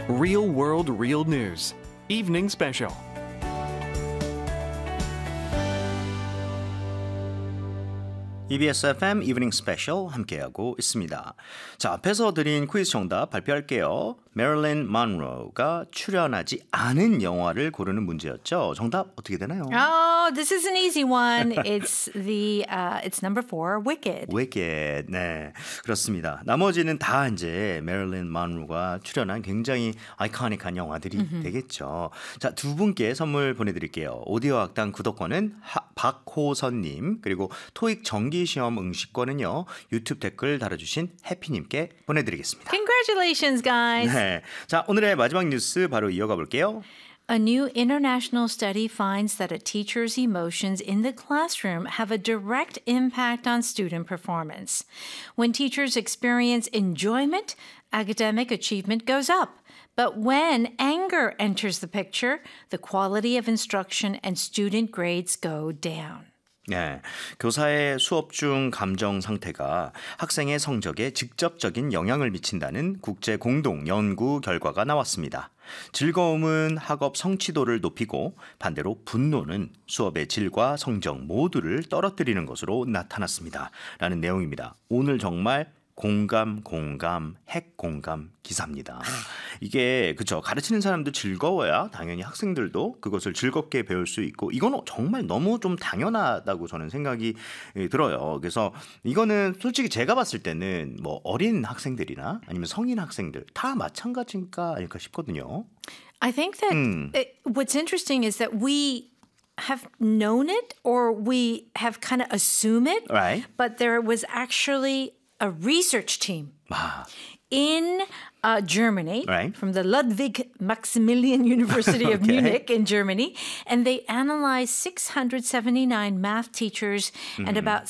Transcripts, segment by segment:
Real World Real News Evening Special. EBS FM 이브닝 스페셜 함께하고 있습니다. 자, 앞에서 드린 퀴즈 정답 발표할게요. 메릴린 먼로가 출연하지 않은 영화를 고르는 문제였죠. 정답 어떻게 되나요? Oh, this is an easy one. It's number 4, Wicked. Wicked. 네, 그렇습니다. 나머지는 다 이제 메릴린 먼로가 출연한 굉장히 아이코닉한 영화들이 되겠죠. 자, 두 분께 선물 보내드릴게요. 오디오 학당 구독권은 박호선님 그리고 토익 정기시험 응시권은요. 유튜브 댓글 달아주신 해피님께 보내드리겠습니다. Congratulations, guys. 네, 자, 오늘의 마지막 뉴스 바로 이어가 볼게요. A new international study finds that a teacher's emotions in the classroom have a direct impact on student performance. When teachers experience enjoyment, academic achievement goes up. But when anger enters the picture, the quality of instruction and student grades go down. 네, 교사의 수업 중 감정 상태가 학생의 성적에 직접적인 영향을 미친다는 국제 공동 연구 결과가 나왔습니다. 즐거움은 학업 성취도를 높이고 반대로 분노는 수업의 질과 성적 모두를 떨어뜨리는 것으로 나타났습니다. 라는 내용입니다. 오늘 정말 공감, 핵 공감 기사입니다. 이게 그렇죠. 가르치는 사람도 즐거워야 당연히 학생들도 그것을 즐겁게 배울 수 있고 이건 정말 너무 좀 당연하다고 저는 생각이 들어요. 그래서 이거는 솔직히 제가 봤을 때는 뭐 어린 학생들이나 아니면 성인 학생들 다 마찬가지인가 아닐까 싶거든요. I think that what's interesting is that we have known it or we have kind of assumed it, Right. but there was actually a research team in Germany, Right. from the Ludwig Maximilian University of Munich in Germany, and they analyzed 679 math teachers and about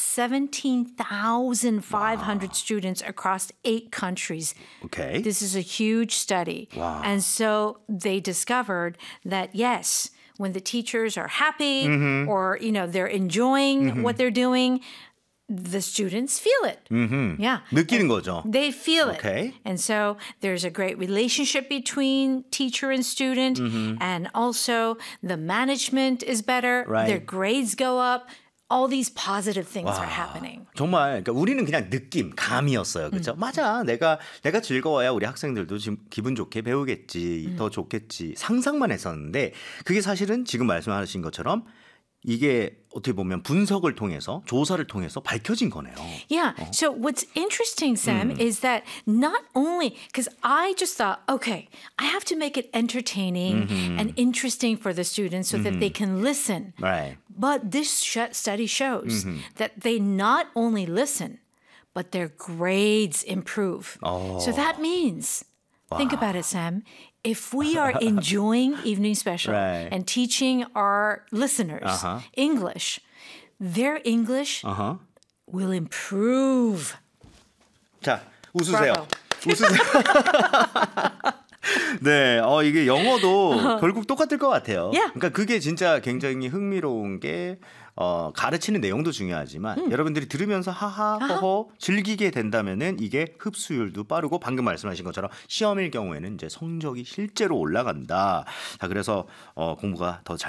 17,500 students across 8 countries. Okay. This is a huge study. Wow. And so they discovered that, yes, when the teachers are happy or, they're enjoying what they're doing, the students feel it. Yeah. 느끼는 거죠. They feel Okay. it. And so there's a great relationship between teacher and student. And also the management is better. Right. Their grades go up. All these positive things are happening. 정말 그러니까 우리는 그냥 느낌, 감이었어요. 그렇죠? 맞아. 내가 즐거워야 우리 학생들도 지금 기분 좋게 배우겠지. 더 좋겠지. 상상만 했었는데 그게 사실은 지금 말씀하신 것처럼 이게 어떻게 보면 분석을 통해서 조사를 통해서 밝혀진 거네요. Yeah. So what's interesting, Sam, is that not only because I just thought, okay, I have to make it entertaining and interesting for the students so that they can listen. Right. But this study shows that they not only listen, but their grades improve. So that means, think about it, Sam. If we are enjoying Evening Special Right. and teaching our listeners English, their English will improve. 자, 웃으세요. Bravo. 웃으세요. 네, 이게 영어도 결국 똑같을 것 같아요. Yeah. 그러니까 그게 진짜 굉장히 흥미로운 게 가르치는 내용도 중요하지만 여러분들이 들으면서 하하, 허허 즐기게 된다면은 이게 흡수율도 빠르고 방금 말씀하신 것처럼 시험일 경우에는 이제 성적이 실제로 올라간다. 자, 그래서 공부가 더 잘